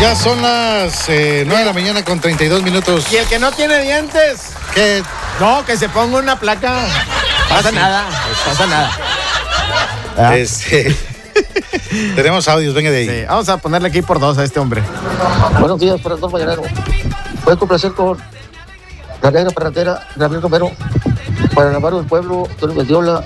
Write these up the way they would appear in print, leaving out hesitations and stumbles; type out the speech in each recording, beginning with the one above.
Ya son las 9 de la mañana con 32 minutos. Y el que no tiene dientes, ¿Qué? no, que se ponga una placa. Pasa nada, pasa nada. Tenemos audios, venga de ahí. Sí, vamos a ponerle aquí por 2 a este hombre. Buenos días, Fernando Mañanero. Puedes complacer con la negra parrandera, Gabriel Romero, para el Navarro del Pueblo, Antonio Mendiola,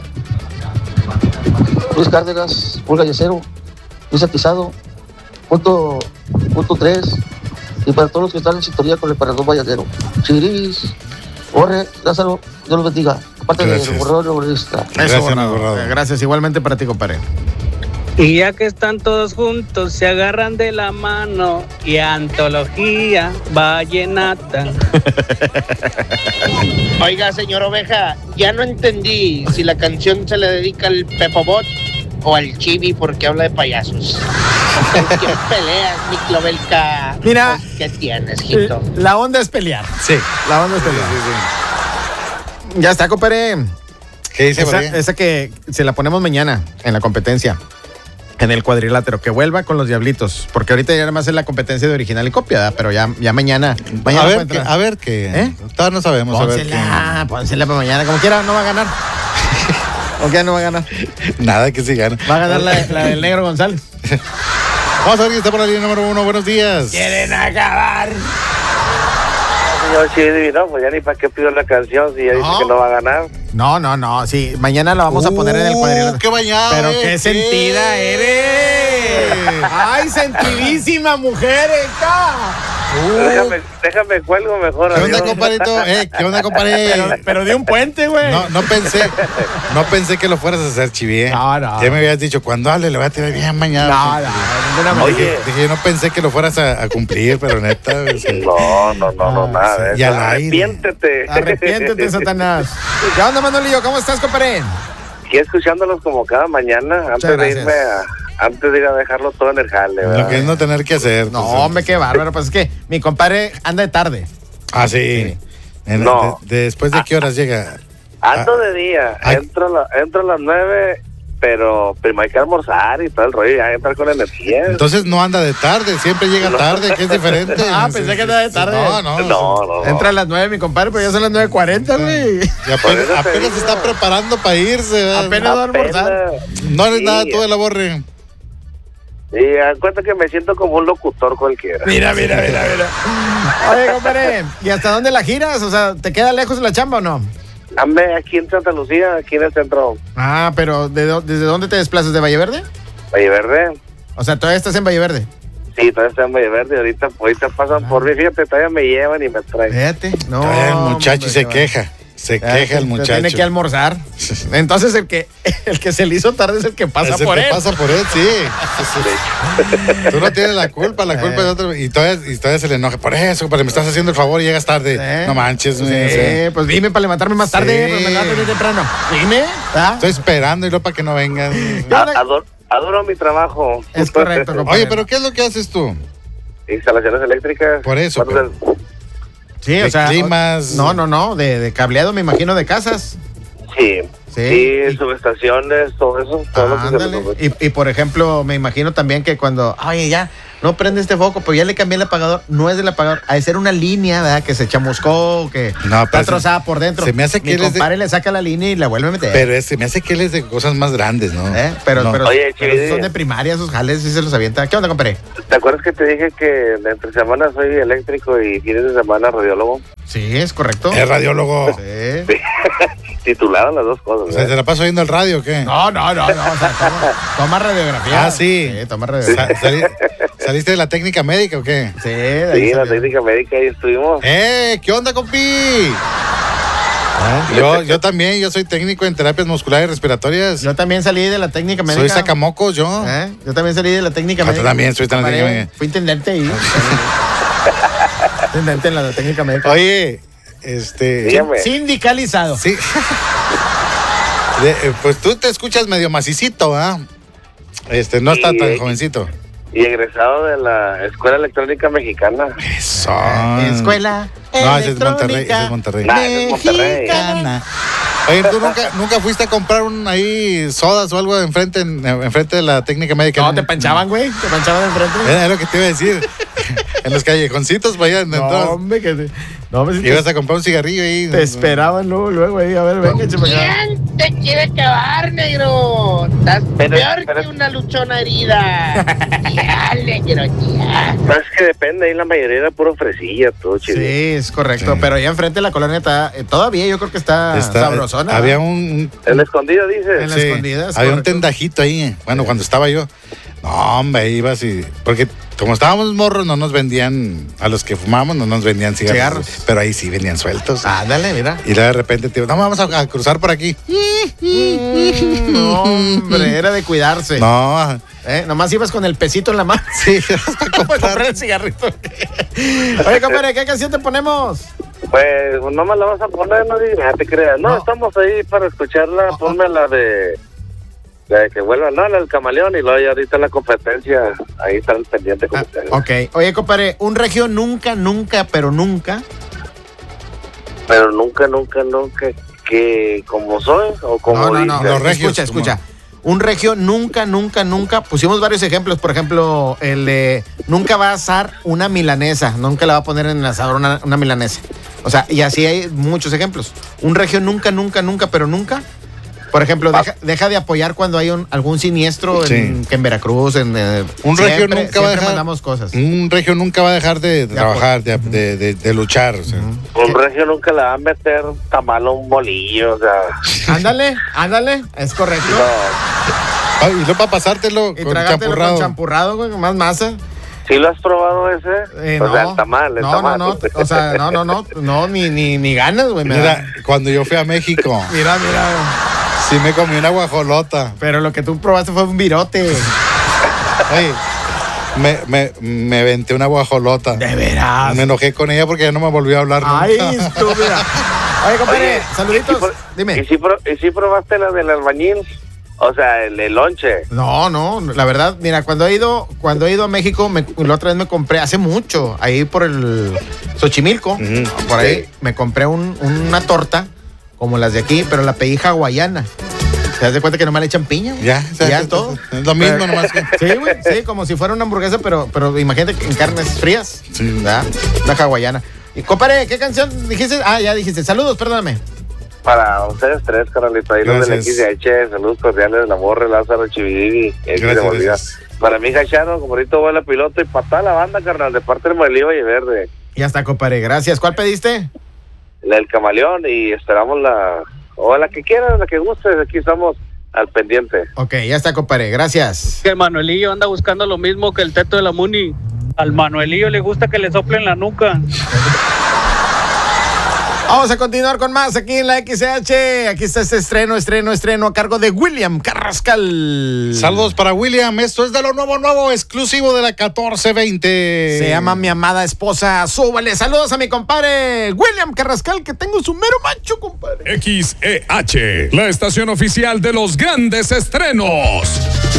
Luis Cárdenas, Pulga Yacero, Luis Atizado, punto 3, y para todos los que están en sintonía con el Parador Mañanero. Chiris, Borre, Lázaro, Dios los bendiga. Aparte Gracias. del borrador laborista. Gracias, mi Borrado. Borrado. Gracias, igualmente para ti, compadre. Y ya que están todos juntos, se agarran de la mano y antología vallenata. Oiga, señor Oveja, ya no entendí si la canción se le dedica al Pepobot o al Chibi porque habla de payasos. ¿Qué peleas, mi Clovelca? Mira, ¿Qué tienes, Jito? La onda es pelear. Sí. La onda es pelear. Sí. Ya está, compadre. ¿Qué dice por ahí? Esa que se la ponemos mañana en la competencia. En el cuadrilátero, que vuelva con los diablitos. Porque ahorita ya nada más es la competencia de original y copia, ¿verdad? Pero ya mañana. A ver qué. Todavía no sabemos. Pónsela para mañana. Como quiera, no va a ganar. Como quiera, no va a ganar. Nada que sí gana. Va a ganar la del Negro González. Vamos a ver quién está por la línea número 1. Buenos días. Quieren acabar. Señor Chidi, no, pues ya ni para qué pido la canción si ya dice que no va a ganar. No. Sí, mañana la vamos a poner en el cuadrilátero. ¡Qué bañada! Pero qué sentida eres. ¡Ay, sentidísima mujer esta! Déjame cuelgo mejor. ¿Qué onda, adiós. compadrito? ¿Qué onda, compadre? Pero de un puente, güey. No pensé que lo fueras a hacer, Chivi. No. Ya me habías dicho, cuando hable, le voy a tirar bien mañana. Ninguna manera. Dije, yo no pensé que lo fueras a cumplir, pero neta. No, nada. Y al aire. Arrepiéntete, Satanás. ¿Qué onda, Manolillo? ¿Cómo estás, compadre? Y escuchándolos como cada mañana, antes de irme antes de ir a dejarlo todo en el jale, ¿verdad? Lo que es no tener que hacer. No, pues, hombre, qué bárbaro. Pues es que mi compadre anda de tarde. Ah, sí. No. ¿Después de qué horas llega? Ando de día, entro a las 9, pero primero hay que almorzar y todo el rollo, ya entrar con energía. Entonces no anda de tarde, siempre llega tarde, que es diferente. Pensé que andaba de tarde. No. Entra a las 9 mi compadre, pero ya son las 9:40, güey. Y apenas se está preparando para irse, ¿verdad? Apenas va a almorzar. No eres nada tú de la Borre. Y dan cuenta que me siento como un locutor cualquiera. Mira. Oye, compadre, ¿y hasta dónde la giras? O sea, ¿te queda lejos la chamba o no? Ande aquí en Santa Lucía, aquí en el centro. Ah, pero ¿desde dónde te desplazas? ¿De Valle Verde? Valle Verde. O sea, ¿todavía estás en Valle Verde? Sí, todavía está en Valle Verde. Ahorita pasan por mí, fíjate, todavía me llevan y me traen. Fíjate. No, Todavía el muchacho hombre, se queja. Se queja el muchacho. Tiene que almorzar. Entonces el que se le hizo tarde es el que pasa por él. Pasa por él, sí. Tú no tienes la culpa es de otro. Y todavía se le enoja. Por eso, me estás haciendo el favor y llegas tarde. No manches. Pues dime para levantarme más tarde, pues me levanto muy temprano. Dime. Estoy esperando y no para que no vengan. Adoro mi trabajo. Es correcto, compadre. Oye, pero ¿qué es lo que haces tú? Instalaciones eléctricas. Por eso. Sí, o sea. Climas. No. De cableado, me imagino, de casas. Sí, subestaciones, todo eso. Todo lo que se resuelve. Y por ejemplo, me imagino también que cuando, oye, ya, no prende este foco, pero ya le cambié el apagador, no es del apagador, ha de ser una línea, ¿verdad? Que se chamuscó, que está trozada por dentro. Se me hace que mi compadre le saca la línea y la vuelve a meter. Pero se me hace que él es de cosas más grandes, ¿no? Pero Oye, son de primaria, esos jales, y se los avienta. ¿Qué onda, compadre? ¿Te acuerdas que te dije que entre semanas soy eléctrico y fines de semana radiólogo? Sí, es correcto. Es radiólogo. Sí. Titulado las dos cosas. O sea, ¿se la pasa oyendo el radio o qué? No. O sea, toma radiografía. Ah, sí. Toma radiografía. ¿Saliste de la técnica médica o qué? Sí, la técnica médica ahí estuvimos. ¿Qué onda, compi? Yo también, yo soy técnico en terapias musculares y respiratorias. Yo también salí de la técnica médica. Soy sacamocos, yo. Yo también salí de la técnica médica. Tú también soy técnica médica. Fui intendente ahí. Intendente en la técnica médica. Oye, sindicalizado. Sí. Pues tú te escuchas medio macicito, ¿ah? No está tan jovencito. Y egresado de la Escuela Electrónica Mexicana. Eso. Escuela No, ese es Monterrey. Ese es Monterrey. Mexicana. Oye, ¿tú nunca fuiste a comprar ahí sodas o algo enfrente de la técnica médica? No, te panchaban, güey. Te panchaban enfrente. Es lo que te iba a decir. En los callejoncitos para allá. No, hombre, que... No, hombre, si ibas a comprar un cigarrillo ahí. Te esperaban luego ahí. A ver, venga, ¿Quién te quiere acabar, negro? Estás peor que una luchona herida. Ya, negro, ya. No, es que depende, ahí la mayoría era puro fresilla, todo chido. Sí, es correcto. Sí. Pero allá enfrente de la colonia está, todavía yo creo que está sabrosona. Había un... En la escondida, dice. En la escondida. Había un tendajito ahí. Bueno, cuando estaba yo. No, hombre, ibas y... Porque como estábamos morros, no nos vendían... A los que fumábamos no nos vendían cigarros. Pero ahí sí vendían sueltos. Ándale, mira. Y luego de repente te digo, no, vamos a cruzar por aquí. No, hombre, era de cuidarse. No. Nomás ibas con el pesito en la mano. Sí, para comprar el cigarrito. Oye, compadre, ¿qué canción te ponemos? Pues no me la vas a poner, no te creas. No, estamos ahí para escucharla. Ponme la de que vuelva, no, la del camaleón, y luego ya ahorita en la competencia, ahí está el pendiente competencia. Ok. Oye, compadre, un regio nunca, pero nunca. Pero nunca, que como soy, o como no, los regios. Escucha. Un regio nunca, pusimos varios ejemplos, por ejemplo, el de nunca va a asar una milanesa, nunca la va a poner en el asador una milanesa. O sea, y así hay muchos ejemplos. Un regio nunca, pero nunca. Por ejemplo, deja de apoyar cuando hay algún siniestro que en Veracruz. Un regio nunca va a dejar. Mandamos cosas. Un regio nunca va a dejar de trabajar, de luchar. O sea. Un regio nunca le va a meter tamal a un bolillo, o sea. Ándale, es correcto. No. Y luego para pasártelo y con champurrado. Con champurrado, güey, con más masa. ¿Sí lo has probado ese? No. O sea, el tamal. No. O sea, no, ni ganas, güey. Mira, cuando yo fui a México. Mira. Sí me comí una guajolota. Pero lo que tú probaste fue un virote. Oye, me venté una guajolota. ¿De veras? Me enojé con ella porque ya no me volvió a hablar nunca. Ay, estúpida. Oye, compadre, saluditos. Dime. ¿Y si probaste la del albañil? O sea, el lonche. No, la verdad, mira, cuando he ido a México, la otra vez me compré, hace mucho, ahí por el Xochimilco, por ahí, me compré una torta, como las de aquí, pero la pedí hawaiana. ¿Te das cuenta que nomás le echan piña? Ya es todo. Es lo mismo nomás. Sí, güey, sí, como si fuera una hamburguesa, pero imagínate en carnes frías. Sí. ¿Verdad? Una hawaiana. Y compadre, ¿qué canción dijiste? Ya dijiste. Saludos, perdóname. Para ustedes tres, carnalito, ahí los del XH, saludos cordiales, la Borre, Lázaro, Chividini, gracias. Para mi Chano, como ahorita voy a la piloto, y para toda la banda, carnal, de parte del Malí Valle Verde. Ya está, compadre, gracias. ¿Cuál pediste? La del camaleón, y esperamos la que quieran, la que gustes, aquí estamos al pendiente. Ok, ya está, compadre, gracias. Que el Manuelillo anda buscando lo mismo que el Teto de la Muni. Al Manuelillo le gusta que le soplen la nuca. Vamos a continuar con más aquí en la XH. Aquí está este estreno a cargo de William Carrascal. Saludos para William. Esto es de lo nuevo, exclusivo de la 1420. Se llama Mi Amada Esposa. Súbale. Saludos a mi compadre William Carrascal, que tengo su mero macho, compadre. XEH, la estación oficial de los grandes estrenos.